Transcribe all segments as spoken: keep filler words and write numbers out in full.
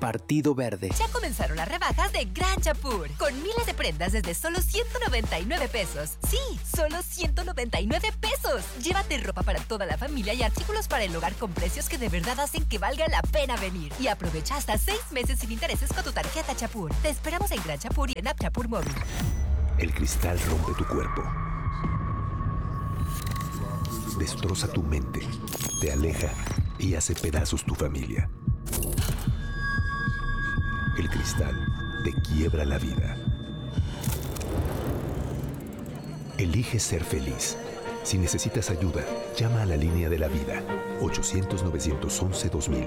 Partido Verde. Ya comenzaron las rebajas de Gran Chapur, con miles de prendas desde solo ciento noventa y nueve pesos. Sí, solo ciento noventa y nueve pesos. Llévate ropa para toda la familia y artículos para el hogar con precios que de verdad hacen que valga la pena venir. Y aprovecha hasta seis meses sin intereses con tu tarjeta Chapur. Te esperamos en Gran Chapur y en App Chapur Móvil. El cristal rompe tu cuerpo. Destroza tu mente, te aleja y hace pedazos tu familia. El cristal te quiebra la vida. Elige ser feliz. Si necesitas ayuda, llama a la línea de la vida, ochocientos, novecientos once, dos mil.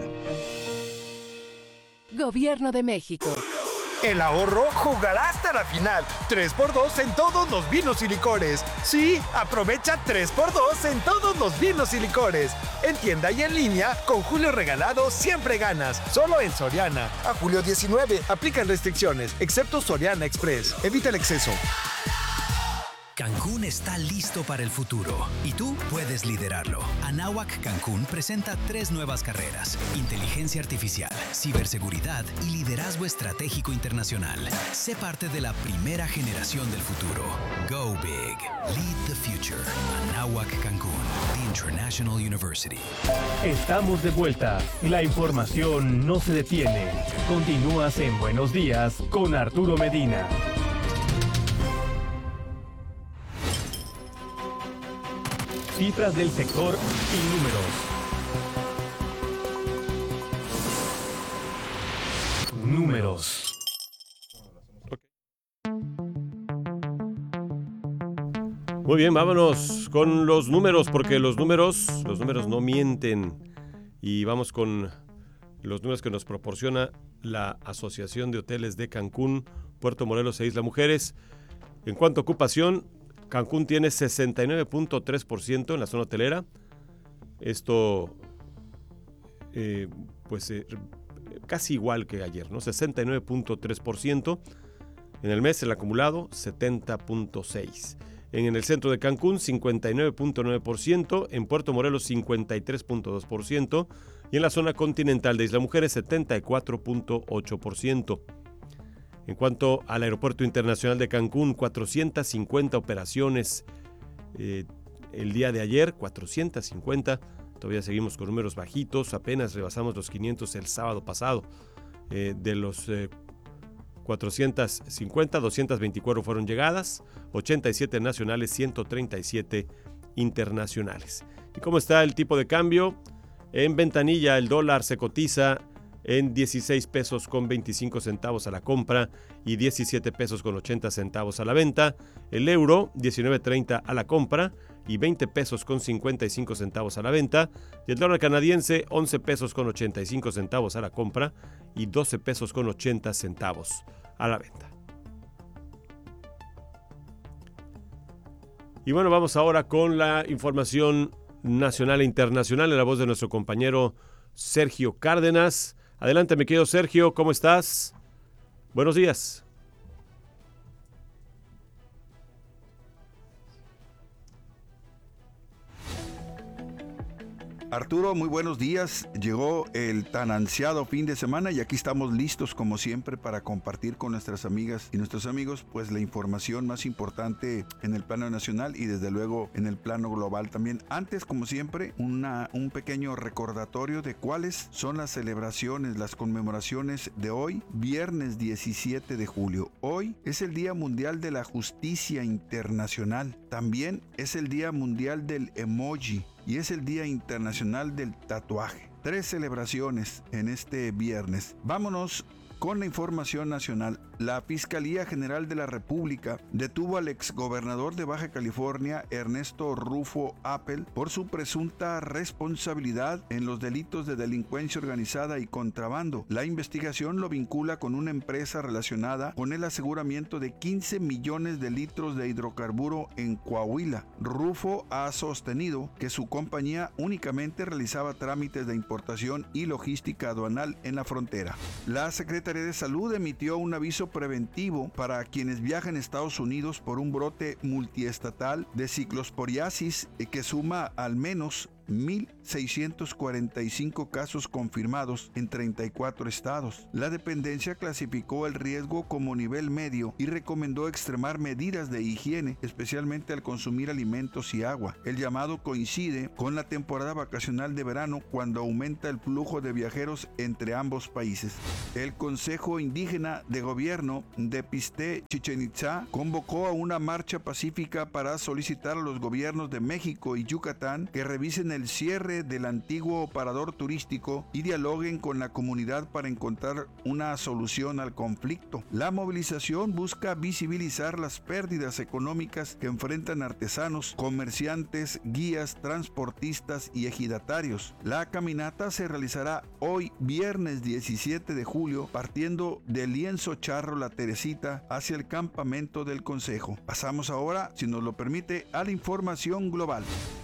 Gobierno de México. El ahorro jugará hasta la final. tres por dos en todos los vinos y licores. Sí, aprovecha tres por dos en todos los vinos y licores. En tienda y en línea, con Julio Regalado siempre ganas. Solo en Soriana. A julio diecinueve, aplican restricciones, excepto Soriana Express. Evita el exceso. Cancún está listo para el futuro y tú puedes liderarlo. Anáhuac Cancún presenta tres nuevas carreras: inteligencia artificial, ciberseguridad y liderazgo estratégico internacional. Sé parte de la primera generación del futuro. Go big. Lead the future. Anáhuac Cancún, the International University. Estamos de vuelta. La información no se detiene. Continúas en Buenos Días con Arturo Medina. Cifras del sector y números. Números. Muy bien, vámonos con los números, porque los números, los números no mienten. Y vamos con los números que nos proporciona la Asociación de Hoteles de Cancún, Puerto Morelos e Isla Mujeres. En cuanto a ocupación, Cancún tiene sesenta y nueve punto tres por ciento en la zona hotelera. Esto, eh, pues, eh, casi igual que ayer, ¿no? sesenta y nueve punto tres por ciento. En el mes, el acumulado, setenta punto seis por ciento. En el centro de Cancún, cincuenta y nueve punto nueve por ciento. En Puerto Morelos, cincuenta y tres punto dos por ciento. Y en la zona continental de Isla Mujeres, setenta y cuatro punto ocho por ciento. En cuanto al Aeropuerto Internacional de Cancún, cuatrocientas cincuenta operaciones eh, el día de ayer, cuatrocientas cincuenta. Todavía seguimos con números bajitos, apenas rebasamos los quinientos el sábado pasado. Eh, de los eh, cuatrocientas cincuenta, doscientas veinticuatro fueron llegadas, ochenta y siete nacionales, ciento treinta y siete internacionales. ¿Y cómo está el tipo de cambio? En ventanilla el dólar se cotiza en dieciséis pesos con veinticinco centavos a la compra y diecisiete pesos con ochenta centavos a la venta. El euro, diecinueve treinta a la compra y veinte pesos con cincuenta y cinco centavos a la venta. Y el dólar canadiense, once pesos con ochenta y cinco centavos a la compra y doce pesos con ochenta centavos a la venta. Y bueno, vamos ahora con la información nacional e internacional en la voz de nuestro compañero Sergio Cárdenas. Adelante, mi querido Sergio, ¿cómo estás? Buenos días. Arturo, muy buenos días. Llegó el tan ansiado fin de semana y aquí estamos listos como siempre para compartir con nuestras amigas y nuestros amigos pues la información más importante en el plano nacional y desde luego en el plano global también. Antes, como siempre, una, un pequeño recordatorio de cuáles son las celebraciones, las conmemoraciones de hoy, viernes diecisiete de julio. Hoy es el Día Mundial de la Justicia Internacional. También es el Día Mundial del Emoji. Y es el Día Internacional del Tatuaje. Tres celebraciones en este viernes. Vámonos con la información nacional. La Fiscalía General de la República detuvo al exgobernador de Baja California, Ernesto Rufo Appel, por su presunta responsabilidad en los delitos de delincuencia organizada y contrabando. La investigación lo vincula con una empresa relacionada con el aseguramiento de quince millones de litros de hidrocarburo en Coahuila. Rufo ha sostenido que su compañía únicamente realizaba trámites de importación y logística aduanal en la frontera. La Secretaría de Salud emitió un aviso preventivo para quienes viajan a Estados Unidos por un brote multiestatal de ciclosporiasis que suma al menos mil seiscientos cuarenta y cinco casos confirmados en treinta y cuatro estados. La dependencia clasificó el riesgo como nivel medio y recomendó extremar medidas de higiene, especialmente al consumir alimentos y agua. El llamado coincide con la temporada vacacional de verano, cuando aumenta el flujo de viajeros entre ambos países. El Consejo Indígena de Gobierno de Piste Chichén Itzá convocó a una marcha pacífica para solicitar a los gobiernos de México y Yucatán que revisen el cierre del antiguo operador turístico y dialoguen con la comunidad para encontrar una solución al conflicto. La movilización busca visibilizar las pérdidas económicas que enfrentan artesanos, comerciantes, guías, transportistas y ejidatarios. La caminata se realizará hoy, viernes diecisiete de julio, partiendo de Lienzo Charro La Teresita hacia el campamento del Consejo. Pasamos ahora, si nos lo permite, a la información global.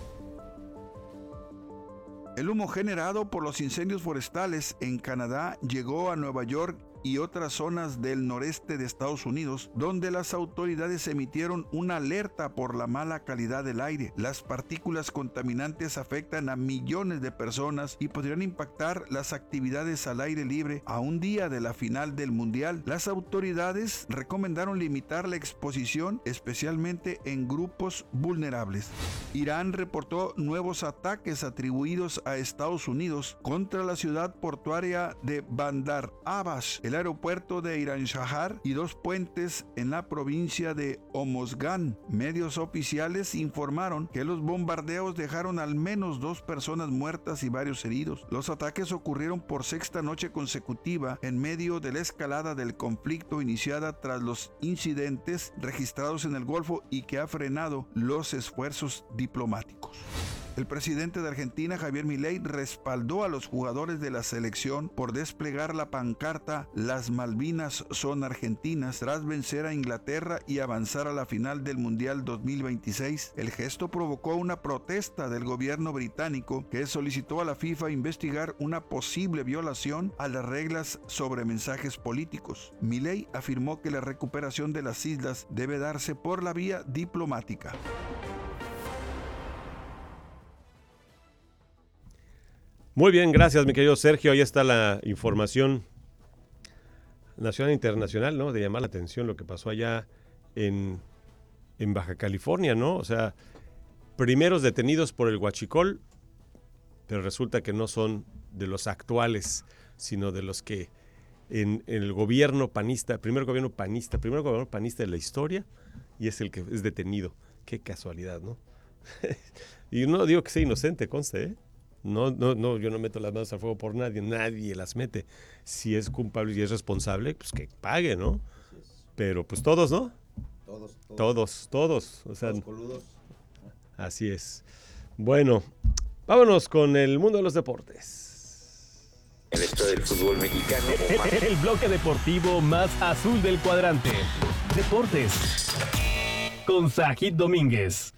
El humo generado por los incendios forestales en Canadá llegó a Nueva York y otras zonas del noreste de Estados Unidos, donde las autoridades emitieron una alerta por la mala calidad del aire. Las partículas contaminantes afectan a millones de personas y podrían impactar las actividades al aire libre a un día de la final del Mundial. Las autoridades recomendaron limitar la exposición, especialmente en grupos vulnerables. Irán reportó nuevos ataques atribuidos a Estados Unidos contra la ciudad portuaria de Bandar Abbas, el aeropuerto de Irán Shahar y dos puentes en la provincia de Hormozgan. Medios oficiales informaron que los bombardeos dejaron al menos dos personas muertas y varios heridos. Los ataques ocurrieron por sexta noche consecutiva en medio de la escalada del conflicto iniciada tras los incidentes registrados en el Golfo y que ha frenado los esfuerzos diplomáticos. El presidente de Argentina, Javier Milei, respaldó a los jugadores de la selección por desplegar la pancarta "Las Malvinas son argentinas" tras vencer a Inglaterra y avanzar a la final del Mundial dos mil veintiséis. El gesto provocó una protesta del gobierno británico, que solicitó a la FIFA investigar una posible violación a las reglas sobre mensajes políticos. Milei afirmó que la recuperación de las islas debe darse por la vía diplomática. Muy bien, gracias mi querido Sergio. Ahí está la información nacional e internacional, ¿no? De llamar la atención lo que pasó allá en, en Baja California, ¿no? O sea, primeros detenidos por el huachicol, pero resulta que no son de los actuales, sino de los que en, en el gobierno panista, primer gobierno panista, primer gobierno panista de la historia, y es el que es detenido. Qué casualidad, ¿no? Y no digo que sea inocente, conste, ¿eh? No, no, no, yo no meto las manos al fuego por nadie, nadie las mete. Si es culpable y es responsable, pues que pague, ¿no? Pero pues todos, ¿no? Todos, todos. Todos, todos. O sea, todos coludos. Así es. Bueno, vámonos con el mundo de los deportes. El esto del fútbol mexicano. El, el bloque deportivo más azul del cuadrante. Deportes. Con Sajid Domínguez.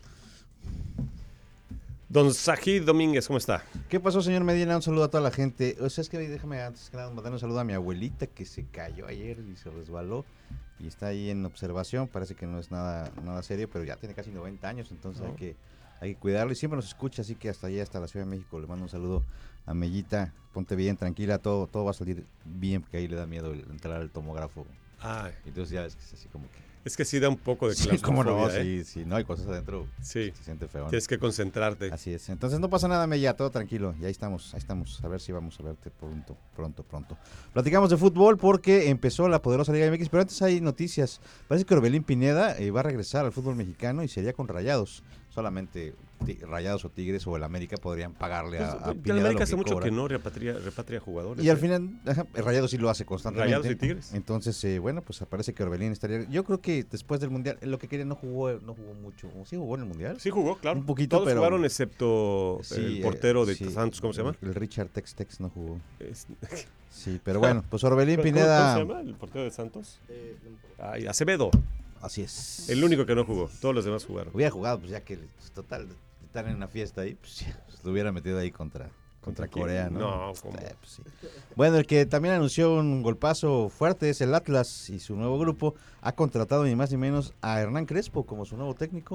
Don Sajid Domínguez, ¿cómo está? ¿Qué pasó, señor Medina? Un saludo a toda la gente. O sea, es que déjame antes que nada mandar un saludo a mi abuelita, que se cayó ayer y se resbaló y está ahí en observación. Parece que no es nada nada serio, pero ya tiene casi noventa años, entonces oh. hay que hay que cuidarlo y siempre nos escucha, así que hasta allá, hasta la Ciudad de México, le mando un saludo a Mellita. Ponte bien, tranquila, todo todo va a salir bien, porque ahí le da miedo entrar al tomógrafo. Ah. Entonces ya ves que es así como que... Es que sí da un poco de claustrofobia, sí, cómo no, ¿eh? sí, sí, no hay cosas adentro. Sí, se siente feo, ¿no? Tienes que concentrarte. Así es, entonces no pasa nada, Mella, todo tranquilo, y ahí estamos, ahí estamos, a ver si vamos a verte pronto, pronto, pronto. Platicamos de fútbol porque empezó la poderosa Liga M X, pero antes hay noticias. Parece que Orbelín Pineda eh, va a regresar al fútbol mexicano y sería con Rayados. Solamente t- Rayados o Tigres o el América podrían pagarle a, a Pineda. El América hace que mucho cobra. que no repatria, repatria jugadores. Y ¿eh? al final, ajá, el Rayados sí lo hace constantemente. Rayados y Tigres. Entonces, eh, bueno, pues parece que Orbelín estaría... Yo creo que después del Mundial, lo que quería no jugó no jugó mucho. ¿Sí jugó en el Mundial? Sí jugó, claro. Un poquito, Todos pero... jugaron excepto sí, el portero de sí, Santos, ¿cómo se llama? El Richard Tex Tex no jugó. Es... Sí, pero bueno, pues Orbelín ¿Cómo, Pineda... ¿Cómo se llama el portero de Santos? Eh, Ay, Acevedo. Así es. El único que no jugó, todos los demás jugaron. Hubiera jugado, pues ya que, pues, total, están en una fiesta ahí, pues ya, pues, lo hubiera metido ahí contra, contra, ¿Contra Corea, ¿no? No, ¿cómo? Eh, pues, sí. Bueno, el que también anunció un golpazo fuerte es el Atlas y su nuevo grupo ha contratado ni más ni menos a Hernán Crespo como su nuevo técnico.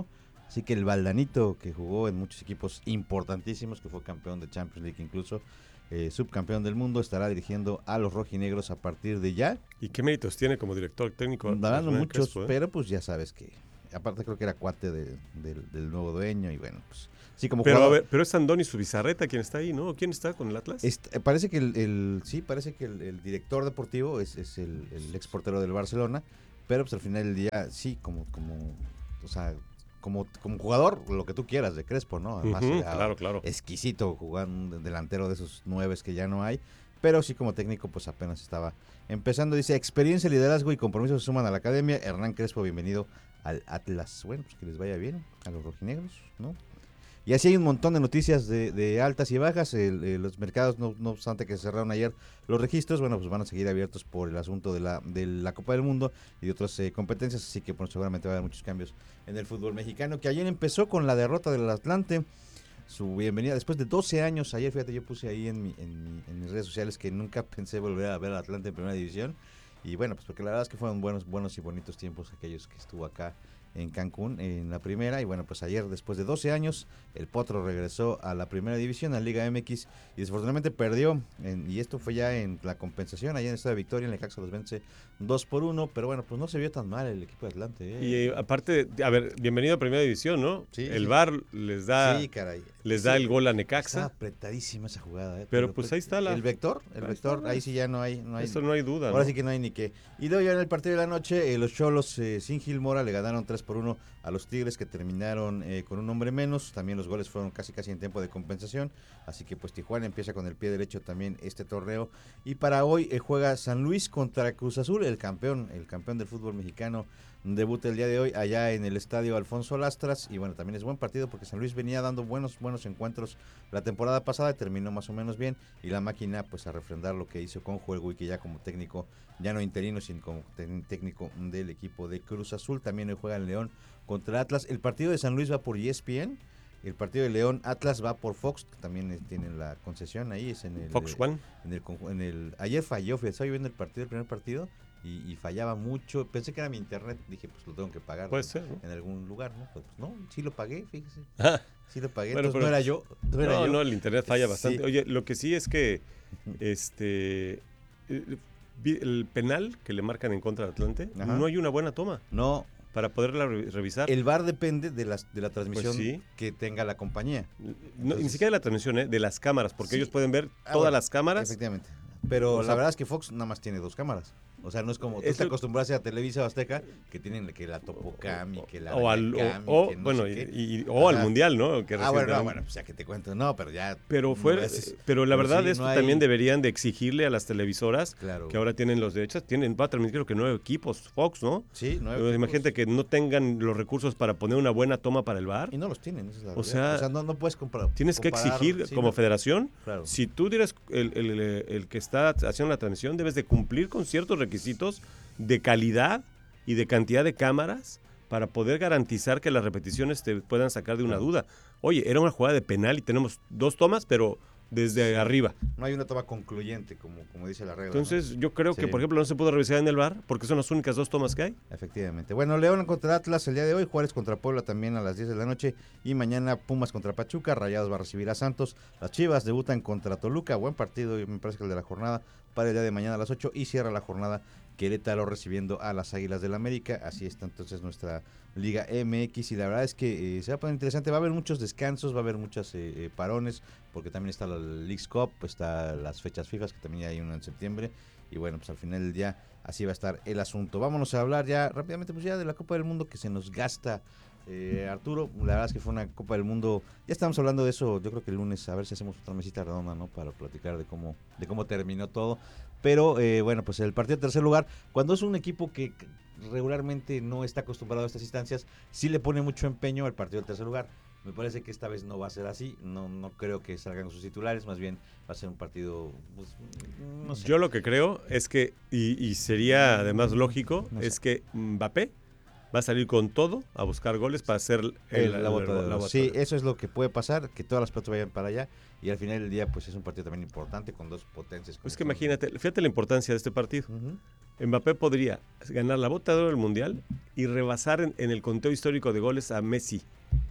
Así que el Valdanito, que jugó en muchos equipos importantísimos, que fue campeón de Champions League incluso, eh, subcampeón del mundo, estará dirigiendo a los rojinegros a partir de ya. ¿Y qué méritos tiene como director técnico? Dando muchos, Crespo, ¿eh? pero pues ya sabes que, aparte creo que era cuate de, de, del nuevo dueño y bueno, pues sí, como pero, jugador. a ver, pero es Andoni Zubizarreta quien está ahí, ¿no? ¿Quién está con el Atlas? Este, parece que el, el sí, parece que el, el director deportivo es, es el, el ex portero del Barcelona, pero pues al final del día sí, como, como, o sea, como, como jugador, lo que tú quieras de Crespo, ¿no? Además, Uh-huh, era claro, claro. exquisito jugando un delantero de esos nueves que ya no hay, pero sí como técnico pues apenas estaba empezando. Dice, experiencia, liderazgo y compromiso se suman a la academia. Hernán Crespo, bienvenido al Atlas. Bueno, pues que les vaya bien a los rojinegros, ¿no? Y así hay un montón de noticias de, de altas y bajas. El, eh, los mercados, no, no obstante que se cerraron ayer los registros, bueno, pues van a seguir abiertos por el asunto de la, de la Copa del Mundo y de otras eh, competencias, así que bueno, seguramente va a haber muchos cambios en el fútbol mexicano, que ayer empezó con la derrota del Atlante, su bienvenida después de doce años. Ayer, fíjate, yo puse ahí en, mi, en, mi, en mis redes sociales que nunca pensé volver a ver al Atlante en primera división, y bueno, pues porque la verdad es que fueron buenos, buenos y bonitos tiempos aquellos que estuvo acá en Cancún en la primera. Y bueno, pues ayer, después de doce años, el Potro regresó a la primera división, a la Liga M X, y desafortunadamente perdió, en, y esto fue ya en la compensación, allá en el Estado de Victoria, en Necaxa los vence dos por uno, pero bueno, pues no se vio tan mal el equipo de Atlante. ¿eh? Y eh, aparte, a ver, bienvenido a Primera División, ¿no? Sí, el sí. V A R les da, sí, caray. les Sí, da el gol a Está Necaxa. apretadísima esa jugada. ¿eh? Pero, pues ahí está la... El vector, el Ahí vector, está. ahí sí ya no hay... No hay Eso no hay duda, Ahora ¿no? sí que no hay ni qué. Y luego ya en el partido de la noche, eh, los Cholos eh, sin Gil Mora le ganaron tres por uno a los Tigres, que terminaron eh, con un hombre menos. También los goles fueron casi casi en tiempo de compensación. Así que pues Tijuana empieza con el pie derecho también este torneo. Y para hoy eh, juega San Luis contra Cruz Azul, el campeón, el campeón del fútbol mexicano. Debuta el día de hoy allá en el estadio Alfonso Lastras, y bueno, también es buen partido porque San Luis venía dando buenos buenos encuentros la temporada pasada y terminó más o menos bien, y la máquina pues a refrendar lo que hizo con Juego y que ya como técnico, ya no interino, sino como técnico del equipo de Cruz Azul. También hoy juega el León contra Atlas. El partido de San Luis va por E S P N, el partido de León Atlas va por Fox, que también eh, tienen la concesión ahí, es en el Fox One. En el, en el ayer falló, fíjate, estaba viendo el partido, el primer partido. Y, y fallaba mucho, pensé que era mi internet, dije pues lo tengo que pagar. Puede ¿no? ser, ¿no? En algún lugar, ¿no? Pues, pues no, sí lo pagué, fíjese. Ah, Sí lo pagué, bueno, entonces pero- no era yo. No, era no, yo. no, el internet falla bastante. Sí. Oye, lo que sí es que este eh, vi- el penal que le marcan en contra de Atlante, Ajá. no hay una buena toma No, para poderla re- revisar. el V A R depende de, las, de la transmisión Pues sí. que tenga la compañía. No, ni Entonces- siquiera de la transmisión, ¿eh? De las cámaras, porque Sí. ellos pueden ver Ah, todas bueno, las cámaras. Efectivamente. Pero O la sea- verdad es que Fox nada más tiene dos cámaras. O sea, no es como tú Es te lo- acostumbraste a Televisa o Azteca, que tienen que la Topocam y que la o al, Cam y o, o, que no bueno, sé y, qué. y- o al Ajá. mundial, ¿no? Que Ah, bueno, no, recientemente- bueno, pues ya que te cuento. No, pero ya... Pero fue, no, es- pero la pero verdad sí, esto no hay- también deberían de exigirle a las televisoras Claro. que ahora tienen los derechos, tienen, va a transmitir creo que nueve equipos Fox, ¿no? Sí, nueve Eh, equipos. Imagínate que no tengan los recursos para poner una buena toma para el V A R. Y no los tienen, esa es la O realidad. sea, o sea no, no puedes comprar. Tienes que comparar, exigir sí, como no, federación, Claro. si tú eres el, el- el- el que está haciendo la transmisión, debes de cumplir con ciertos requisitos de calidad y de cantidad de cámaras para poder garantizar que las repeticiones te puedan sacar de una Claro. duda. Oye, era una jugada de penal y tenemos dos tomas, pero desde arriba. No hay una toma concluyente, como, como dice la regla. Entonces, yo creo que, Sí. por ejemplo, no se pudo revisar en el V A R porque son las únicas dos tomas que hay. ¿no? Efectivamente. Bueno, León contra Atlas el día de hoy, Juárez contra Puebla también a las diez de la noche, y mañana Pumas contra Pachuca, Rayados va a recibir a Santos, las Chivas debutan contra Toluca, buen partido, me parece que el de la jornada, para el día de mañana a las ocho, y cierra la jornada Querétaro recibiendo a las Águilas del América. Así está entonces nuestra Liga M X, y la verdad es que eh, se va a poner interesante. Va a haber muchos descansos, va a haber muchos eh, eh, parones, porque también está la Leagues Cup, está las fechas fijas, que también hay una en septiembre, y bueno, pues al final del día así va a estar el asunto. Vámonos a hablar ya rápidamente pues ya de la Copa del Mundo, que se nos gasta. Eh, Arturo, la verdad es que fue una Copa del Mundo, ya estamos hablando de eso, yo creo que el lunes a ver si hacemos otra mesita redonda, ¿no? Para platicar de cómo, de cómo terminó todo, pero eh, bueno, pues el partido de tercer lugar, cuando es un equipo que regularmente no está acostumbrado a estas instancias, sí le pone mucho empeño al partido del tercer lugar. Me parece que esta vez no va a ser así, no, no creo que salgan sus titulares, más bien va a ser un partido, pues, no sé. Yo lo que creo es que, y, y sería además lógico, No sé. es que Mbappé va a salir con todo a buscar goles para hacer el- El- la bota de la oro. bota Sí, de oro. eso es lo que puede pasar, que todas las pelotas vayan para allá, y al final del día pues es un partido también importante con dos potencias. como Es que son- imagínate, fíjate la importancia de este partido. Ujú. Mbappé podría ganar la bota de oro del Mundial y rebasar en, en el conteo histórico de goles a Messi.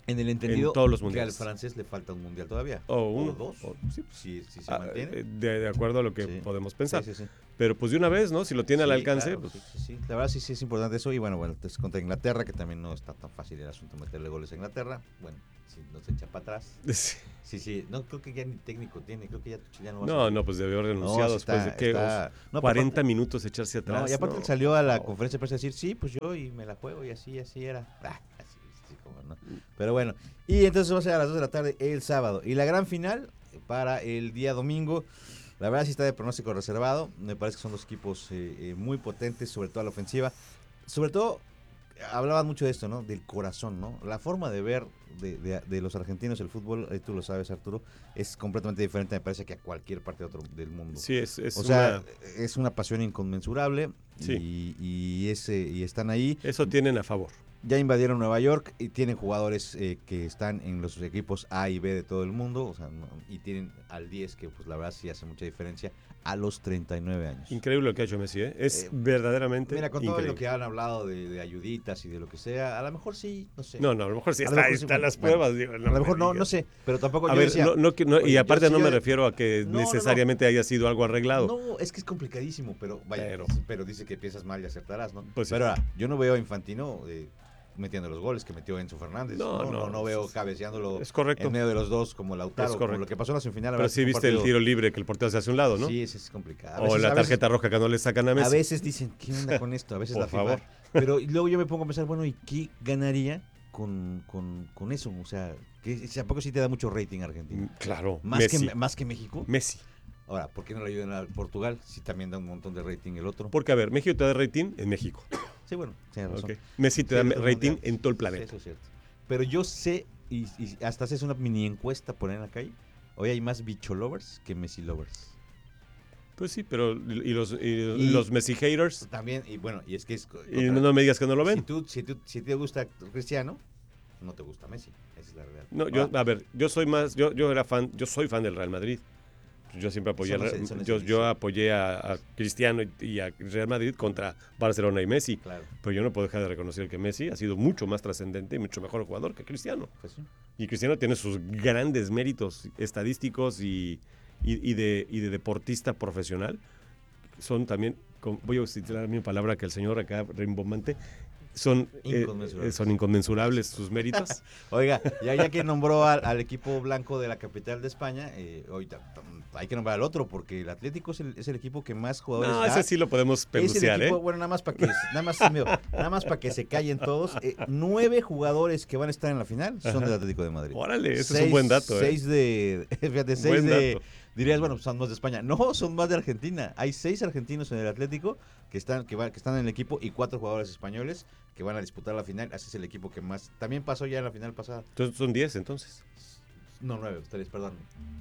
En el entendido en todos los que mundiales. al francés le falta un mundial todavía. O uno. O dos. O, sí, si, si se ah, mantiene. De, de acuerdo a lo que Sí. podemos pensar. Sí, sí, sí. Pero pues de una vez, ¿no? Si lo tiene al Sí, alcance. claro, pues, sí, sí, sí. La verdad sí, sí es importante eso. Y bueno, bueno, entonces contra Inglaterra, que también no está tan fácil el asunto meterle goles a Inglaterra. Bueno, si no se echa para atrás. sí. Sí, sí. No, creo que ya ni técnico tiene. Creo que ya ya no va a No, ser. no, pues debió haber renunciado No, después está- de que está- no, cuarenta aparte- minutos echarse atrás. No, y aparte no. él salió a la No. conferencia de prensa a decir, sí, pues yo y me la juego y así, así era. Ah, así, así como no. Pero bueno, y entonces va a ser a las dos de la tarde el sábado. Y la gran final para el día domingo, la verdad sí está de pronóstico reservado. Me parece que son dos equipos eh, eh, muy potentes, sobre todo a la ofensiva. Sobre todo, hablaban mucho de esto, ¿no? Del corazón, ¿no? La forma de ver de, de, de los argentinos el fútbol, eh, tú lo sabes, Arturo, es completamente diferente, me parece, que a cualquier parte de otro del mundo. Sí, es, es O sea, una- es una pasión inconmensurable Sí. y, y, ese, y están ahí. Eso tienen a favor. Ya invadieron Nueva York y tienen jugadores eh, que están en los equipos A y B de todo el mundo, o sea, no- y tienen al diez, que pues la verdad sí hace mucha diferencia, a los treinta y nueve años. Increíble lo que ha hecho Messi, ¿eh? Es Eh, verdaderamente Mira, con todo increíble. lo que han hablado de, de ayuditas y de lo que sea, a lo mejor sí, no sé. No, no, a lo mejor sí A lo está, mejor ahí sí, están bueno, las bueno, pruebas. Digo, a lo mejor me no, no digas. sé, pero tampoco A yo ver, decía, no, no, que- no, oye, y yo aparte sí no yo- me refiero a que No, no, no. necesariamente haya sido algo arreglado. No, es que es complicadísimo, pero vaya, Pero- pero, dice que piensas mal y acertarás, ¿no? Pues sí. Pero ahora, yo no veo a Infantino eh, metiendo los goles que metió Enzo Fernández. No, No, no, no, no, veo es- cabeceándolo es correcto. en medio de los dos como Lautaro, Es como correcto. lo que pasó en la semifinal. la Pero verdad sí es un viste el partido- tiro libre que el portero se hace a un lado, ¿no? Sí, ese es complicado. A O veces- la a veces- tarjeta roja que no le sacan a Messi. A veces dicen, ¿qué onda con esto? A veces Por la FIFA. favor. Pero y luego yo me pongo a pensar, bueno, ¿y qué ganaría con, con, con eso? O sea, que, ¿a poco sí te da mucho rating Argentina? Mm, Claro, ¿Más, Messi. que, ¿Más que México? Messi. Ahora, ¿por qué no le ayudan a Portugal? Si también da un montón de rating el otro. Porque, a ver, México te da rating en México. Sí, bueno, tienes razón. Ok. Messi te Sí, da el otro rating mundial. en todo el Sí, planeta. eso es cierto. Pero yo sé, y, y hasta haces una mini encuesta por ahí en la calle, hoy hay más bicho lovers que Messi lovers. Pues sí, pero y los, y Y- los Messi haters, También, y bueno, y es que es... y no, no me digas que no lo si, ven. tú, si, tú, si te gusta Cristiano, no te gusta Messi. Esa es la realidad. No, yo, Ahora, a ver, yo soy más, yo, yo era fan, yo soy fan del Real Madrid. Yo siempre apoyé, Eso no al se- Real- eso no se yo, dice. yo apoyé a, a Cristiano y, y a Real Madrid contra Barcelona y Messi. Claro, Pero yo no puedo dejar de reconocer que Messi ha sido mucho más trascendente y mucho mejor jugador que Cristiano. pues sí. Y Cristiano tiene sus grandes méritos estadísticos y, y, y de, y de deportista profesional. Son también, con- voy a utilizar la misma palabra que el señor acá, rimbombante, son, eh, Inconmensurables. eh, son inconmensurables sus méritos. Oiga, ya, ya que nombró al, al equipo blanco de la capital de España, eh, ahorita hay que nombrar al otro, porque el Atlético es el, es el equipo que más jugadores No, da. ese sí lo podemos Es el pelucear, equipo, ¿eh? bueno, nada más para que, nada más, amigo, nada más para que se callen todos. eh, nueve jugadores que van a estar en la final son Ajá. del Atlético de Madrid. Órale, ese es un buen dato, ¿eh? Seis de, fíjate, seis Buen de, dato. dirías, bueno, son más de España. No, son más de Argentina. Hay seis argentinos en el Atlético que están, que, va- que están en el equipo y cuatro jugadores españoles que van a disputar la final. Así es el equipo que más, también pasó ya en la final pasada. Entonces son diez, entonces. No, nueve, ustedes, perdón.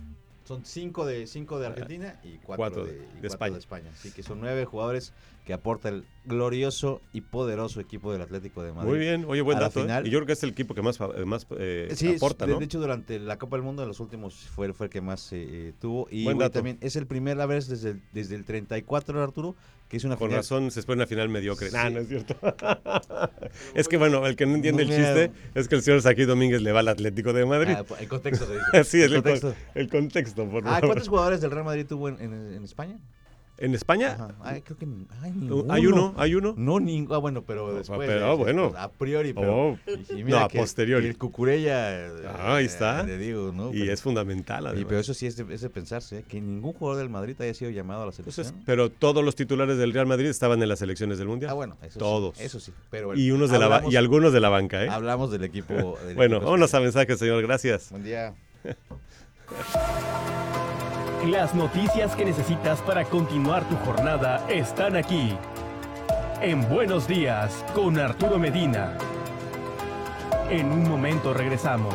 Son cinco de cinco de Argentina y cuatro, Cuatro de, de- y de cuatro España. de España. Así que son nueve jugadores que aporta el glorioso y poderoso equipo del Atlético de Madrid. Muy bien, oye, buen A la dato. ¿eh? final- Y yo creo que es el equipo que más, fa- eh, más eh, Sí, aporta, de, ¿no? de hecho durante la Copa del Mundo de los últimos fue, fue el que más eh, eh, tuvo. Y Buen güey, dato. también es el primera vez desde el, desde el treinta y cuatro, Arturo, que es una Con final. razón se espera una final mediocre. Sí. Ah, no es cierto. Es que bueno, el que no entiende No, el mira. chiste es que el señor Saquí Domínguez le va al Atlético de Madrid. Ah, el contexto se dice. Así es, el el, con- contexto. el contexto, por Ah, favor. ¿cuántos jugadores del Real Madrid tuvo en, en, en España? ¿En España? Ajá. Ay, creo que ay, Uh, ninguno. ¿Hay uno? ¿Hay uno? No, ninguno. Ah, bueno, pero No, después. pero, eh, bueno. A priori, pero. Oh, y- y no, a que- posteriori. y el Cucurella. eh, Ah, ahí está. eh, le digo, ¿no? Y Pero- es fundamental, y, además. pero eso sí es de, es de pensarse, ¿eh? Que ningún jugador del Madrid haya sido llamado a la Entonces, selección. pero todos los titulares del Real Madrid estaban en las selecciones del Mundial. Ah, bueno, eso Todos. sí. Eso sí. Pero bueno, Y, unos de la ba- hablamos- y algunos de la banca, ¿eh? Hablamos del equipo. del Bueno, equipo vámonos a español. mensajes, señor. Gracias. Buen día. Las noticias que necesitas para continuar tu jornada están aquí. En Buenos Días con Arturo Medina. En un momento regresamos.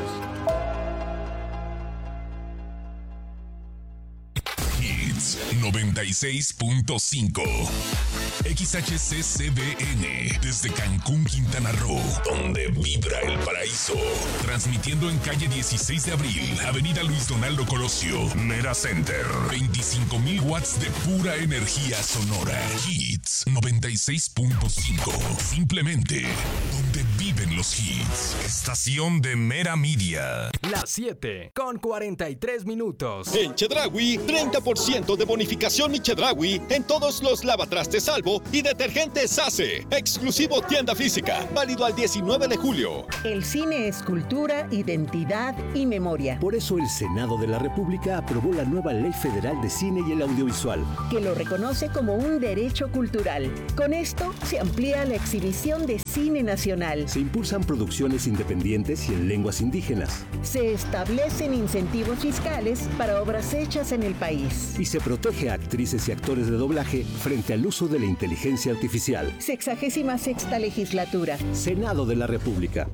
Hits noventa y seis punto cinco. X H C C B N desde Cancún, Quintana Roo, donde vibra el paraíso. Transmitiendo en calle dieciséis de abril, avenida Luis Donaldo Colosio, Mera Center. veinticinco mil watts de pura energía sonora. Hits noventa y seis punto cinco. Simplemente donde vibra viven los hits. Estación de Mera Media. Las siete con cuarenta y tres minutos. En Chedraui, treinta por ciento de bonificación Mi Chedraui en todos los lavatrastes Salvo y detergentes Sase. Exclusivo tienda física. Válido al diecinueve de julio. El cine es cultura, identidad y memoria. Por eso el Senado de la República aprobó la nueva Ley Federal de Cine y el Audiovisual, que lo reconoce como un derecho cultural. Con esto se amplía la exhibición de cine nacional. Se impulsan producciones independientes y en lenguas indígenas. Se establecen incentivos fiscales para obras hechas en el país. Y se protege a actrices y actores de doblaje frente al uso de la inteligencia artificial. Sexagésima sexta legislatura. Senado de la República.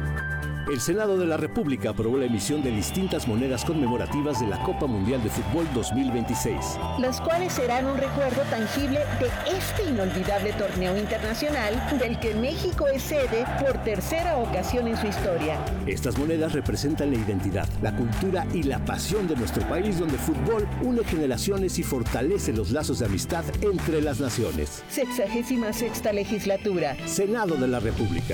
El Senado de la República aprobó la emisión de distintas monedas conmemorativas de la Copa Mundial de Fútbol dos mil veintiséis. Las cuales serán un recuerdo tangible de este inolvidable torneo internacional del que México es sede por tercera ocasión en su historia. Estas monedas representan la identidad, la cultura y la pasión de nuestro país, donde el fútbol une generaciones y fortalece los lazos de amistad entre las naciones. Sexagésima sexta legislatura. Senado de la República.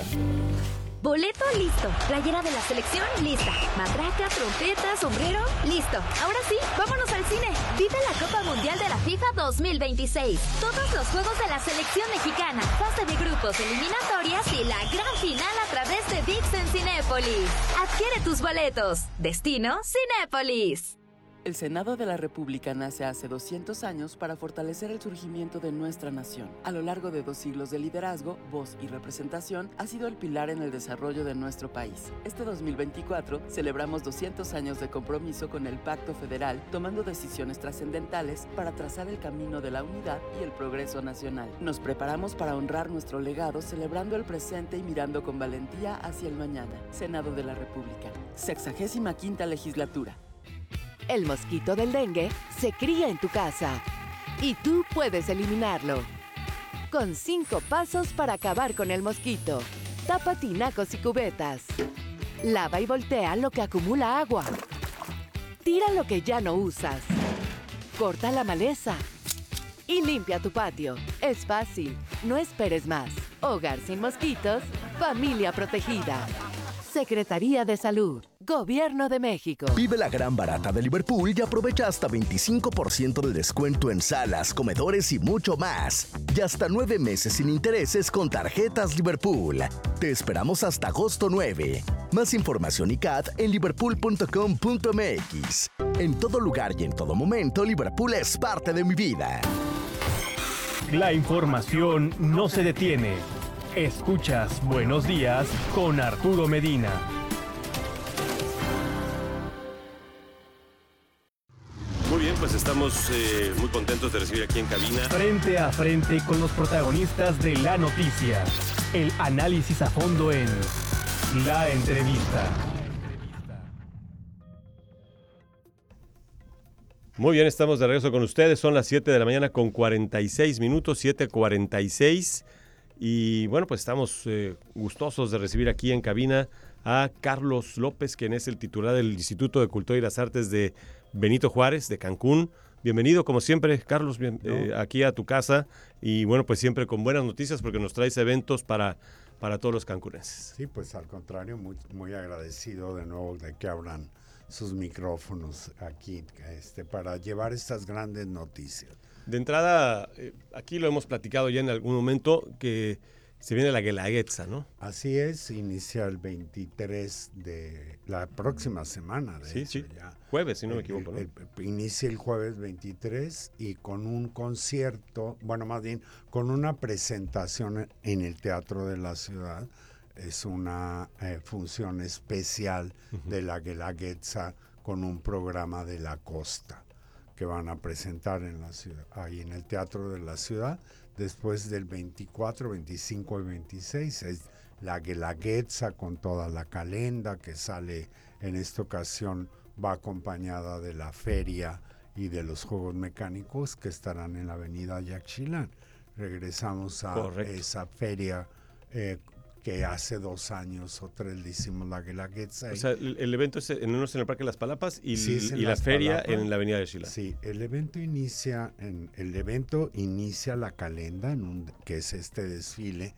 Boleto listo. Playera de la selección lista. Matraca, trompeta, sombrero listo. Ahora sí, vámonos al cine. Vive la Copa Mundial de la FIFA dos mil veintiséis. Todos los juegos de la selección mexicana, fase de grupos, eliminatorias y la gran final a través de V I X en Cinépolis. Adquiere tus boletos. Destino Cinépolis. El Senado de la República nace hace doscientos años para fortalecer el surgimiento de nuestra nación. A lo largo de dos siglos de liderazgo, voz y representación, ha sido el pilar en el desarrollo de nuestro país. Este dos mil veinticuatro celebramos doscientos años de compromiso con el Pacto Federal, tomando decisiones trascendentales para trazar el camino de la unidad y el progreso nacional. Nos preparamos para honrar nuestro legado, celebrando el presente y mirando con valentía hacia el mañana. Senado de la República. Sexagésima quinta legislatura. El mosquito del dengue se cría en tu casa y tú puedes eliminarlo. Con cinco pasos para acabar con el mosquito. Tapa tinacos y cubetas. Lava y voltea lo que acumula agua. Tira lo que ya no usas. Corta la maleza. Y limpia tu patio. Es fácil. No esperes más. Hogar sin mosquitos. Familia protegida. Secretaría de Salud. Gobierno de México. Vive la gran barata de Liverpool y aprovecha hasta veinticinco por ciento de descuento en salas, comedores y mucho más. Y hasta nueve meses sin intereses con tarjetas Liverpool. Te esperamos hasta agosto nueve. Más información y C A T en liverpool punto com punto m x. En todo lugar y en todo momento, Liverpool es parte de mi vida. La información no se detiene. Escuchas Buenos Días con Arturo Medina. Muy bien, pues estamos eh, muy contentos de recibir aquí en cabina. Frente a frente con los protagonistas de la noticia. El análisis a fondo en La Entrevista. Muy bien, estamos de regreso con ustedes. Son las siete de la mañana con cuarenta y seis minutos, siete cuarenta y seis. Y bueno, pues estamos eh, gustosos de recibir aquí en cabina a Carlos López, quien es el titular del Instituto de Cultura y las Artes de Benito Juárez, de Cancún. Bienvenido, como siempre, Carlos, bien, no. eh, aquí a tu casa. Y bueno, pues siempre con buenas noticias porque nos traes eventos para, para todos los cancunenses. Sí, pues al contrario, muy, muy agradecido de nuevo de que abran sus micrófonos aquí este, para llevar estas grandes noticias. De entrada, eh, aquí lo hemos platicado ya en algún momento, que se viene la Guelaguetza, ¿no? Así es, inicia el veintitrés de la próxima semana. De sí, hecho, sí, ya. Jueves, si no el, me equivoco, ¿no? El, el, inicia el jueves veintitrés y con un concierto, bueno, más bien, con una presentación en el Teatro de la Ciudad. Es una eh, función especial uh-huh. de la Guelaguetza con un programa de la costa que van a presentar en la ciudad, ahí en el Teatro de la Ciudad. Después del veinticuatro, veinticinco y veintiséis es la Guelaguetza con toda la calenda que sale en esta ocasión, va acompañada de la feria y de los juegos mecánicos que estarán en la avenida Yaxchilán. Regresamos a Correcto. esa feria eh, que hace dos años o tres le hicimos la Guelaguetza. O sea, el, el evento es en uno es en el Parque de las Palapas y, sí, y la feria Palapas. En la Avenida de Chila. Sí, el evento inicia en el evento inicia la calenda, en un, que es este desfile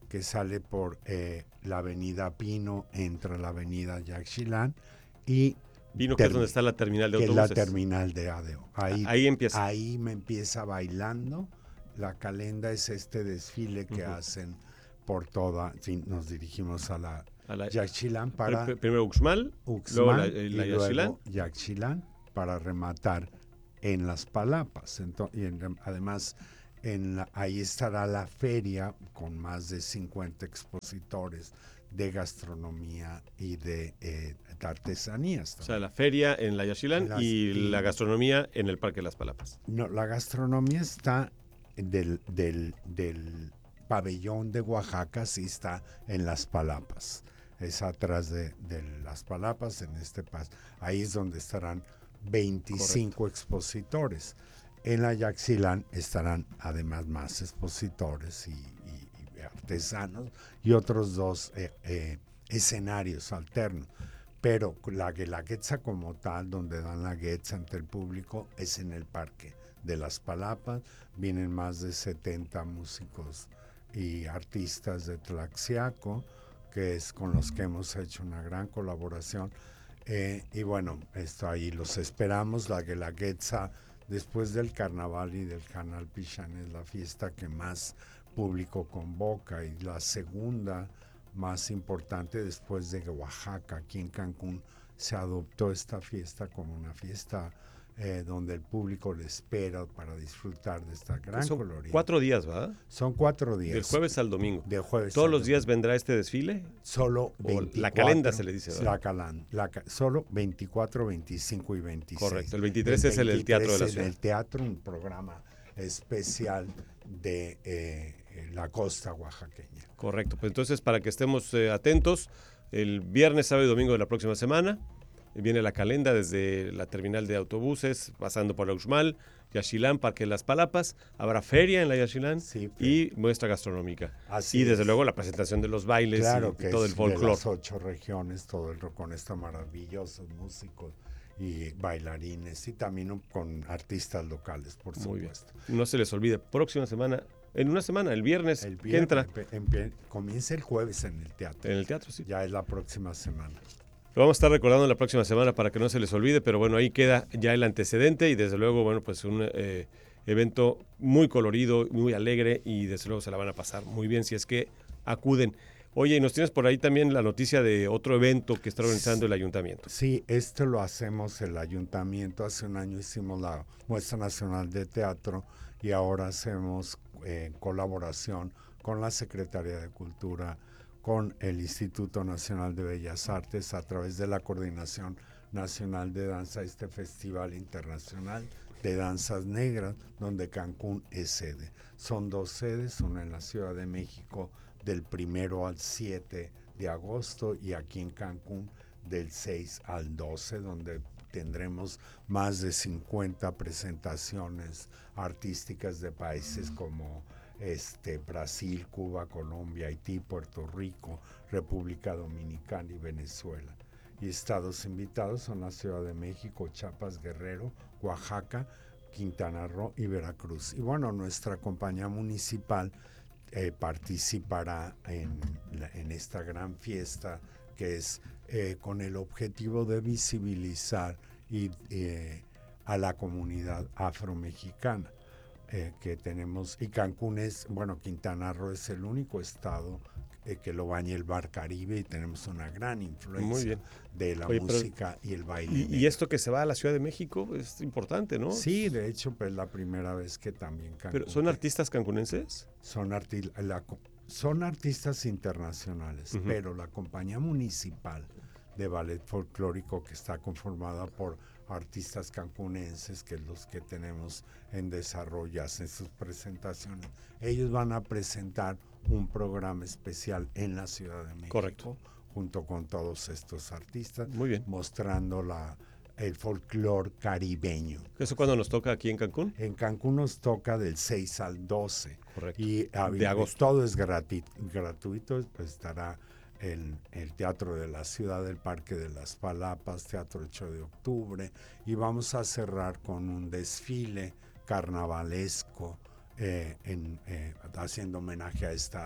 que sale por eh, la avenida Pino, entra la avenida Yaxchilán y... Pino, que es donde está la terminal de que autobuses. Es la terminal de A D O. Ahí, ahí empieza. Ahí me empieza bailando. La calenda es este desfile que uh-huh. hacen por toda... Sí, nos dirigimos a la, a la Yaxchilán para... Pr- primero Uxmal, Uxmal luego la, y la luego Yaxchilán para rematar en Las Palapas. Entonces, y en, además... En la, ahí estará la feria con más de cincuenta expositores de gastronomía y de, eh, de artesanías. También. O sea, la feria en la Yaxchilán y, y la gastronomía en el Parque Las Palapas. No, la gastronomía está del, del, del pabellón de Oaxaca, sí está en Las Palapas. Es atrás de, de Las Palapas, en este paso. Ahí es donde estarán veinticinco Correcto. Expositores. En la Yaxchilán estarán además más expositores y, y, y artesanos y otros dos eh, eh, escenarios alternos. Pero la Guelaguetza como tal, donde dan la guetza ante el público, es en el Parque de Las Palapas. Vienen más de setenta músicos y artistas de Tlaxiaco, que es con los que hemos hecho una gran colaboración. Eh, y bueno, esto ahí los esperamos. La Guelaguetza, después del carnaval y del Canal Pichán, es la fiesta que más público convoca y la segunda más importante después de Oaxaca. Aquí en Cancún se adoptó esta fiesta como una fiesta eh, donde el público le espera para disfrutar de esta gran Son colorida. Cuatro días, ¿verdad? Son cuatro días. Del jueves al domingo. De jueves ¿Todos al los domingo. días vendrá este desfile? Solo veinticuatro. La calenda se le dice, ¿verdad? La calan, la, solo veinticuatro, veinticinco y veintiséis. Correcto. El veintitrés es el, el Teatro de la Ciudad. En el teatro, un programa especial de eh, la costa oaxaqueña. Correcto. Pues entonces, para que estemos eh, atentos, el viernes, sábado y domingo de la próxima semana viene la calenda desde la terminal de autobuses, pasando por la Uxmal, Yaxchilán, Parque Las Palapas. Habrá feria en la Yaxchilán sí, y muestra gastronómica. Así y desde es. luego la presentación de los bailes claro y, que y todo el folclore. De las ocho regiones, todo el con estos maravillosos músicos y bailarines y también con artistas locales, por Muy supuesto. Bien. No se les olvide, próxima semana, en una semana, el viernes, el que entra. En, en, comienza el jueves en el teatro. En el teatro, sí. Ya es la próxima semana. Lo vamos a estar recordando la próxima semana para que no se les olvide, pero bueno, ahí queda ya el antecedente y desde luego, bueno, pues un eh, evento muy colorido, muy alegre y desde luego se la van a pasar muy bien si es que acuden. Oye, y nos tienes por ahí también la noticia de otro evento que está organizando el ayuntamiento. Sí, esto lo hacemos el ayuntamiento. Hace un año hicimos la Muestra Nacional de Teatro y ahora hacemos eh, colaboración con la Secretaría de Cultura, con el Instituto Nacional de Bellas Artes, a través de la Coordinación Nacional de Danza, este Festival Internacional de Danzas Negras, donde Cancún es sede. Son dos sedes, una en la Ciudad de México del primero al siete de agosto y aquí en Cancún del seis al doce, donde tendremos más de cincuenta presentaciones artísticas de países como este, Brasil, Cuba, Colombia, Haití, Puerto Rico, República Dominicana y Venezuela. Y estados invitados son la Ciudad de México, Chiapas, Guerrero, Oaxaca, Quintana Roo y Veracruz. Y bueno, nuestra compañía municipal eh, participará en, la, en esta gran fiesta que es eh, con el objetivo de visibilizar y, eh, a la comunidad afromexicana. Eh, que tenemos, y Cancún es, bueno, Quintana Roo es el único estado eh, que lo baña el Mar Caribe y tenemos una gran influencia de la Oye, música pero, y el baile. Y, y esto que se va a la Ciudad de México es importante, ¿no? Sí, de hecho, pues la primera vez que también Cancún. ¿Pero son artistas cancunenses? Son, arti la, son artistas internacionales, uh-huh. pero la compañía municipal de ballet folclórico que está conformada por artistas cancunenses, que los que tenemos en desarrollo en sus presentaciones. Ellos van a presentar un programa especial en la Ciudad de México. Correcto. Junto con todos estos artistas. Muy bien. Mostrando la, el folclore caribeño. ¿Eso cuándo nos toca aquí en Cancún? En Cancún nos toca del seis al doce. Correcto. Y de agosto. Todo es grati gratuito, pues estará El, el Teatro de la Ciudad, el Parque de las Palapas, Teatro ocho de octubre, y vamos a cerrar con un desfile carnavalesco eh, en, eh, haciendo homenaje a esta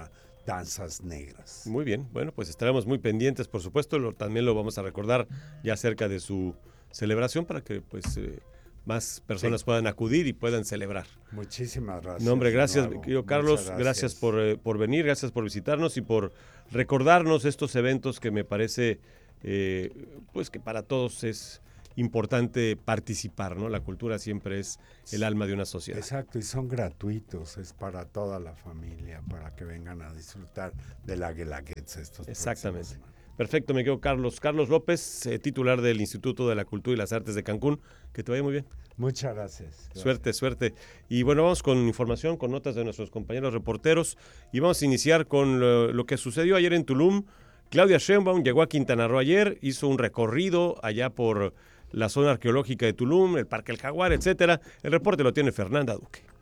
danzas negras. Muy bien, bueno, pues estaremos muy pendientes, por supuesto, lo, también lo vamos a recordar ya cerca de su celebración para que pues eh, más personas sí. puedan acudir y puedan celebrar. Muchísimas gracias. No, hombre, gracias, querido Carlos, gracias, gracias por, eh, por venir, gracias por visitarnos y por recordarnos estos eventos que me parece eh, pues que para todos es importante participar, ¿no? La cultura siempre es el alma de una sociedad. Exacto, y son gratuitos, es para toda la familia, para que vengan a disfrutar de la Guelaguetza estos Exactamente. Perfecto, me quedo Carlos. Carlos López, eh, titular del Instituto de la Cultura y las Artes de Cancún. Que te vaya muy bien. Muchas gracias. gracias. Suerte, suerte. Y bueno, vamos con información, con notas de nuestros compañeros reporteros. Y vamos a iniciar con lo, lo que sucedió ayer en Tulum. Claudia Sheinbaum llegó a Quintana Roo ayer, hizo un recorrido allá por la zona arqueológica de Tulum, el Parque El Jaguar, etcétera. El reporte lo tiene Fernanda Duque.